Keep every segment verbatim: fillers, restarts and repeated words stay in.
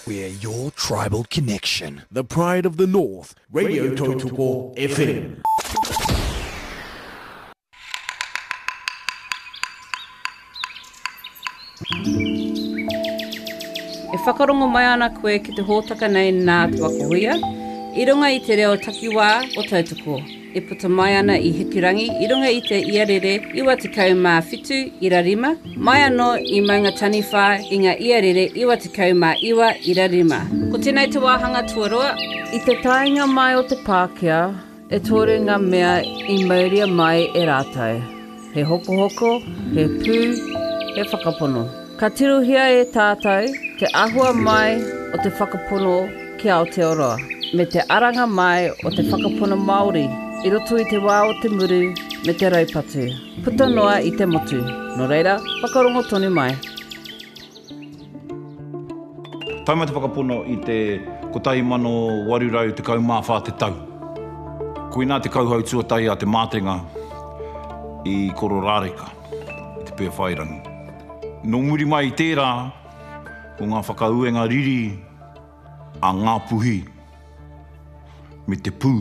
We're your tribal connection. The pride of the North, Radio Tautoko F M. E whakarongo mai ana koe ki te hōtaka nei nā te wakohuia, i runga i te reo takiwā o Tautoko. E puta mai ana i Hikirangi, i runga i te iarere iwa te kau mā whitu ira rima, mai anō i maunga taniwha i ngā iarere iwa te kau mā iwa ira rima. Ko tēnei te wāhanga tuarua. I te tainga mai o te Pākehā, e tore ngā mea i mauria mai e rātou. He hoko hoko, he pū, he whakapono. Ka tiruhia e tātou te ahua mai o te whakapono ki Aotearoa, me te aranga mai o te whakapono Māori, i roto i te wā o te muru me te raupatu. Puta noa i te motu. No reira, whakarongo tonu mai. Taimai te whakapono i te kotai mano warirau te kaumāwha te tau. Koina te kauhau tuatai a te mātenga i Kororāreka, i te pēr whairangi. No muri mai i tērā, ko ngā whakauenga riri a ngā puhi, me te pū,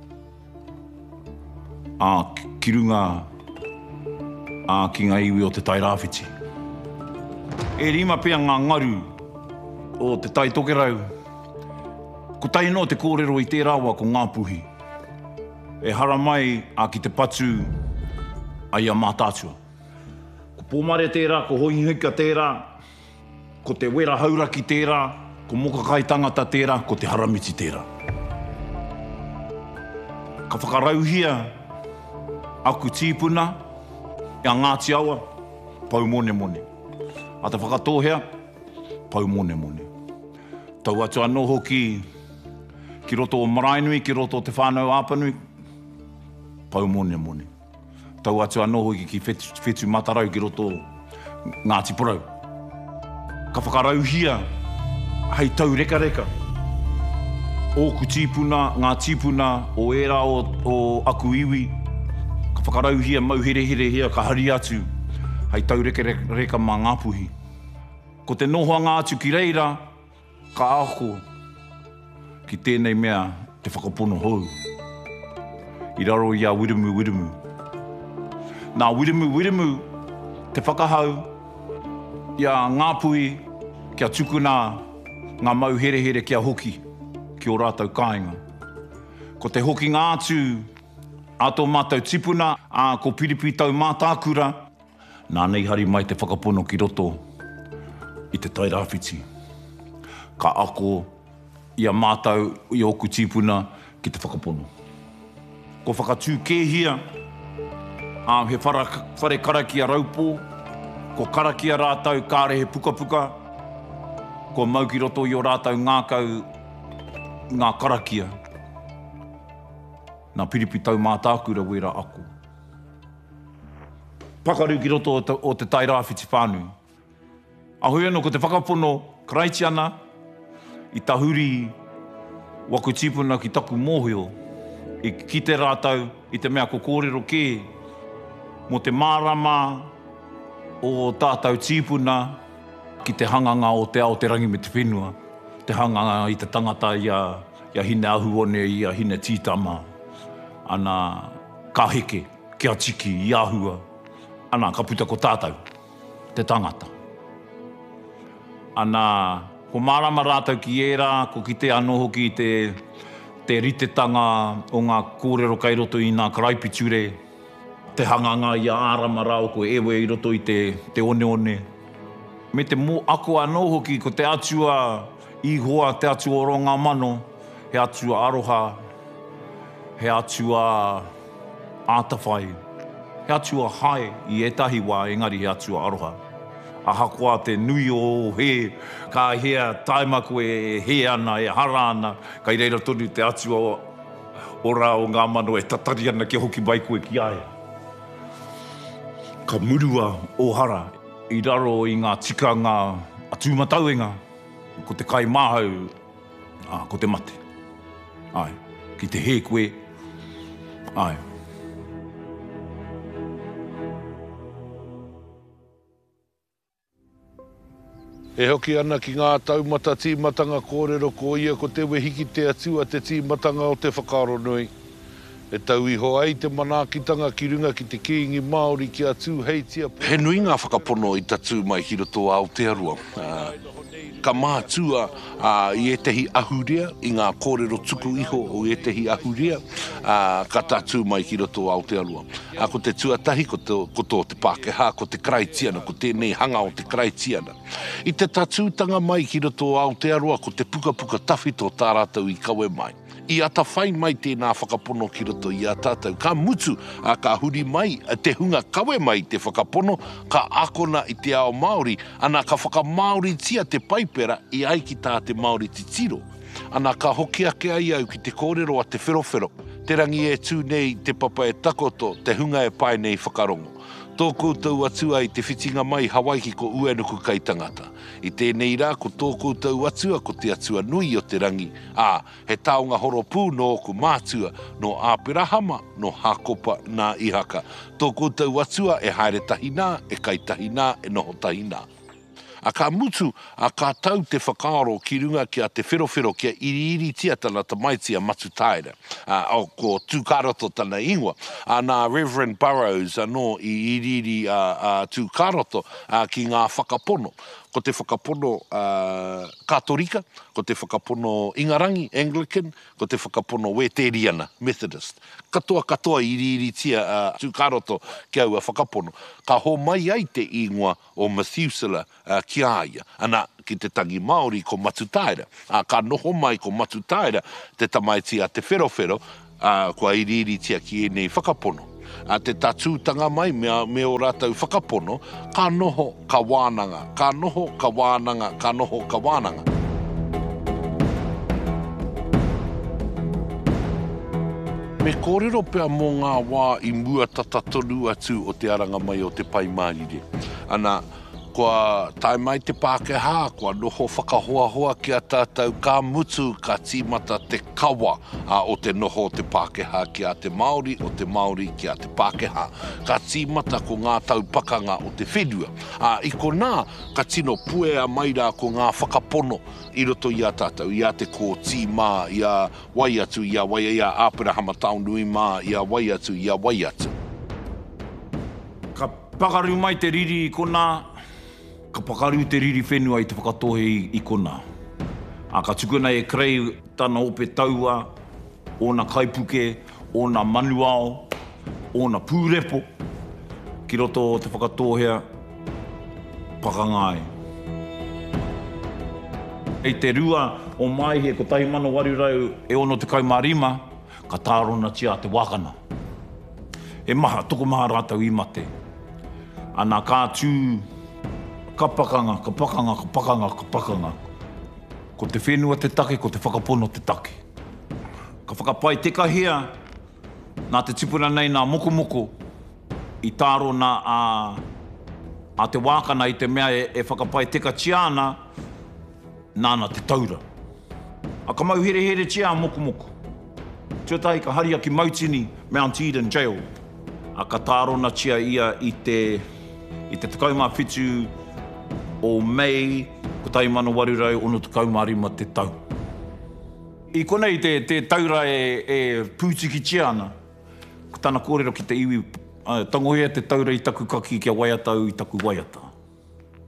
a kirunga a ki ngā iwi o te tairawhiti. E rima pia ngā ngaru o te tai tokerau, ko tai no te kōrero i tērā wā ko ngā puhi. E hara mai a ki te patu a ia mātātua. Ko pōmare tērā, ko hoihika tērā, ko te wera hauraki tērā, ko mokakai tangata tērā, ko te haramiti tērā. Ka whakarauhia aku tīpuna, ia Ngāti Awa, pau mone mone. A te whakatohea, pau mone mone. Tau atu anō hoki, ki roto o Maraenui, ki roto o te whānau Āpanui, pau mone mone. Tau atu anō hoki ki whetu, whetu matarau ki roto Ngāti Porou. Ka whakarauhia, hei tau reka reka. Ōku tīpuna, ngā tīpuna, o era o, o aku iwi. Ka whakarauhia mau here here hea, ka hari atu, hei tau reka reka, reka mā ngā puhi. Ko te nohoanga atu ki reira, ka ako ki tēnei mea te whakapono hou. I raro i a wirimu wirimu. Nā wirimu wirimu, te whakahau, i a ngā puhi, kia tukuna ngā mau here here kia hoki, ki o rātau kāinga. Ko te hoki ngā atu, ato mātau tipuna, a ko piripi tau mātākura, nā nei hari mai te whakapono ki roto i te tairawhiti. Ka ako i a mātau i oku tipuna ki te whakapono. Ko whakatū kēhia, a he whara, whare karaki a raupō, ko karaki a rātau kārehe puka puka, ko mau ki roto i o rātau ngākau ngā karakia. Nā piripi tau mātākura wera ako. Pakaru ki roto o te, o te tairawhiti whānui. Ahui anō ko te whakapono karaiti ana i tahuri waku tīpuna ki taku mōhio. I ki te rātau i te mea ko kōrero kē. Mo te mārama o tātau tīpuna ki te hanganga o te Aotearangi me te whenua. Te hanganga i te tangata i a, i a hine ahuone, i a hine tītama. Ana kaheke, kia tiki, i ahua. Ana ka puta ko tātau, te tangata. Ana ko mārama rātau ki era, ko ki te anō hoki te, te ritetanga o ngā kōrero kai roto i ngā karaipiture. Te hanganga i a ārama rao ko ewe i roto i te, te one one. Me te mō ako anō hoki ko te atua i hoa, te atua o ronga mano, he atua aroha, he atua ātawhai, he atua hae i etahi wā, engari he atua aroha. A hakoa te nui o he, ka hea taimako e he ana, e hara ana, kai reira tonu te atua o, o rā o ngā mano e tatari ana ki hoki mai koe ki aia. Ka murua o hara, i raro i ngā tikanga a tūmatauenga, ko te kai māhau, ah, ko te mate. Ai, ki te he koe, ai. E hoki ana ki ngā taumata tīmatanga kōrero ko ia ko te wehiki te atua te tīmatanga o te whakaro nui. E tau iho ai te manākitanga ki runga ki te kiingi Māori ki atu heitia. He nui ngā whakapono i tatu mai ki roto Aotearoa. Uh, ka mātua uh, i etehi ahurea, i ngā kōrero tuku iho o etehi ahurea, uh, ka tatu mai ki roto Aotearoa. A ko te tuatahi, ko, te, ko tō te Pākehā, ko te Kraitiana, ko tēnei hanga o te Kraitiana. I te tatūtanga mai ki roto Aotearoa, ko te puka puka tawhi tō tā rātou i kawe mai. I ata whai mai tēnā whakapono ki roto i a tātou. Ka mutu a ka huri mai, te hunga kawe mai te whakapono, ka akona i te ao Māori, ana ka whakamaori tia te paipera i ai ki tā te Māori titiro. Ana ka hoki ake ai au ki te kōrero a te wherowhero, te rangi e tū nei te papa e takoto, te hunga e pai nei whakarongo. Tō koutou atua i te whitinga mai Hawaii ko uenuku kai tangata. I tēnei rā ko tō koutou atua ko te atua nui o te rangi. Ā, he taonga horopū no ku mātua, no āperahama, no hakopa nā ihaka. Tō koutou atua e haere tahina, e kai tahina, e noho tahina. A ka mutu a ka tau te whakaaro ki runga ki a te wherowhero kia iriiri tia tana ta maitia matu taira. Uh, o ko tūkaroto tana ingoa. A uh, nā Reverend Burrows anō i iriiri uh, uh, tūkaroto uh, ki ngā whakapono. Ko te whakapono uh, Katorika, ko te whakapono Ingarangi, Anglican, ko te whakapono Weteriana, Methodist. Katoa katoa i riritia uh, tūkaroto ki au a whakapono. Ka ho mai ai te ingoa o Methuselah uh, ki aia. Ana ki te tangi Māori ko Matutaira. Uh, ka noho mai ko Matutaira te tamaiti a te wherowhero uh, kua i riritia ki enei whakapono. A te tatūtanga mai mea, mea o rātau whakapono, ka noho ka wānanga, ka noho ka wānanga, ka noho ka wānanga. Me kōrero pia mō ngā wā i mua tatatonu atu o te aranga mai o te paimārire. Ana, kua tai mai te Pākehā, kua noho whakahoahoa ki a tātou, ka mutu, ka tīmata te kawa a, o te noho o te Pākehā ki a te Māori, o te Māori ki a te Pākehā. Ka tīmata ko ngā taupakanga o te whenua. A, I ko nā, ka tino puea mai rā ko ngā whakapono i roto i a tātou, i a te kō tī mā, i a waiatu, i a waia, i a Āperahama taunui mā, i a waiatu, i a waiatu. Ka pakaru mai te riri i kona, ka pakaru te riri whenua i te whakatohe i, i kona. A ka tukuna e krei tana ope taua, o na kaipuke, o na manuao, o na pūrepo, ki roto o te whakatohea, pakangai. Ei te rua o mai he ko tahi mana warirau e ono te kaumārima, ka tārona tia te wakana. E maha, toko maha rātau i mate. Ana kā tū, ka pakanga, ka pakanga, ka pakanga, ka pakanga. Ko te whenua te take, ko te whakapono te take. Ka whakapai te kahia, nā te tipuna nei nā moko moko, i tāro nā a, a te wākana i te mea e, e whakapai te ka tiana, nāna te taura. A ka mau here here tia moko moko. Tuatai ka haria ki Mautini, Mount Eden Jail. A ka tāro na tia ia i te, i te takauma whitu, o Mei, ko tai mana warirau, ono te kaumārima te tau. I konei te, te taura e, e pūtiki tiana, ko tāna kōrero ki te iwi, uh, tangohea te taura i taku kaki kia waiatau i taku waiata.